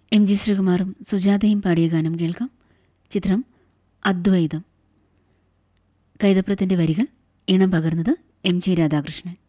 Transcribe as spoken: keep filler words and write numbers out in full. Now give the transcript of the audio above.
M G ശ്രീകുമാറും സുജാതയും പാടിയ ഗാനം കേൾക്കാം. ചിത്രം അദ്വൈതം. കൈതപ്രത്തിൻ്റെ വരികൾ, ഈണം പകർന്നത് എം ജി രാധാകൃഷ്ണൻ.